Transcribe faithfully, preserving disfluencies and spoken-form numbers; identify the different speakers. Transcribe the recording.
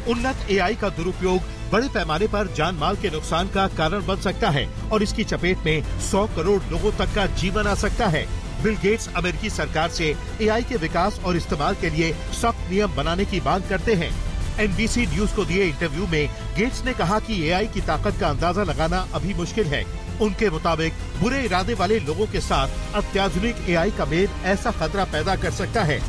Speaker 1: उन्नत एआई का दुरुपयोग बड़े पैमाने पर जान माल के नुकसान का कारण बन सकता है और इसकी चपेट में सौ करोड़ लोगों तक का जीवन आ सकता है। बिल गेट्स अमेरिकी सरकार से एआई के विकास और इस्तेमाल के लिए सख्त नियम बनाने की मांग करते हैं। एनबीसी न्यूज को दिए इंटरव्यू में गेट्स ने कहा कि एआई की ताकत का अंदाजा लगाना अभी मुश्किल है। उनके मुताबिक बुरे इरादे वाले लोगों के साथ अत्याधुनिक एआई का मेल ऐसा खतरा पैदा कर सकता है